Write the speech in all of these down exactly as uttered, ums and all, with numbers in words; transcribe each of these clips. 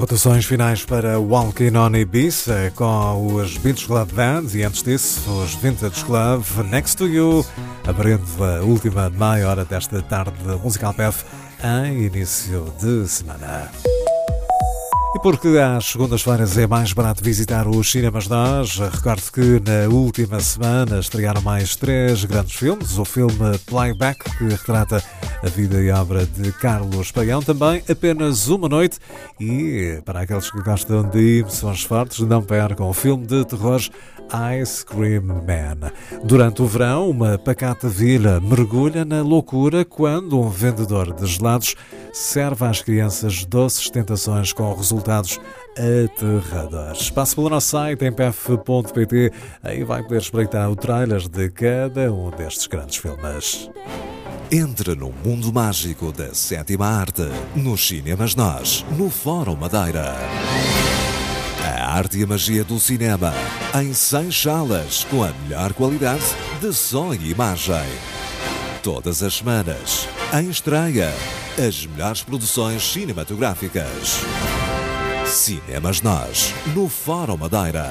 Rotações finais para Walking on Ibiza com os Beach Club Band e antes disso os Vintage Club Next to You, abrindo a última meia hora desta tarde de Musical Path em início de semana. E porque às segundas-feiras é mais barato visitar os cinemas nós, recordo que na última semana estrearam mais três grandes filmes. O filme Playback, que retrata a vida e obra de Carlos Paião, também Apenas Uma Noite, e para aqueles que gostam de emoções fortes, não percam o filme de terror Ice Cream Man. Durante o verão, uma pacata vila mergulha na loucura quando um vendedor de gelados serve às crianças doces tentações com resultados aterradores. Passe pelo nosso site em p f ponto p t, aí vai poder espreitar o trailer de cada um destes grandes filmes. Entra no mundo mágico da sétima arte, nos cinemas nós, no Fórum Madeira. A arte e a magia do cinema, em seis salas, com a melhor qualidade de som e imagem. Todas as semanas, em estreia, as melhores produções cinematográficas. Cinemas Nós, no Fórum Madeira.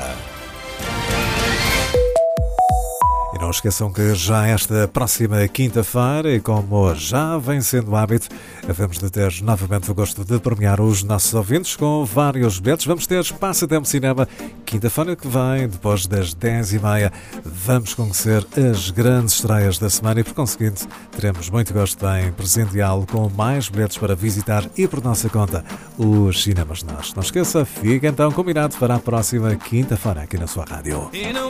E não esqueçam que já esta próxima quinta-feira, e como já vem sendo hábito, vamos de ter novamente o gosto de premiar os nossos ouvintes com vários bilhetes. Vamos ter Passatempo Cinema quinta-feira que vem, depois das dez e meia. Vamos conhecer as grandes estreias da semana e, por conseguinte, teremos muito gosto em presenteá-lo com mais bilhetes para visitar e, por nossa conta, os cinemas nós. Não esqueça, fica então combinado para a próxima quinta-feira aqui na sua rádio.